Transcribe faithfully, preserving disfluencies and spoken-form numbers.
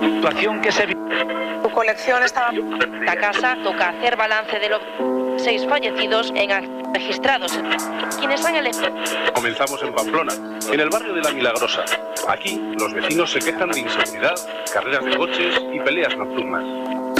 situación que se vive. Tu colección estaba... La casa toca hacer balance de los seis fallecidos en actos registrados. Quienes han elegido. Comenzamos en Pamplona, en el barrio de La Milagrosa. Aquí, los vecinos se quejan de inseguridad, carreras de coches y peleas nocturnas.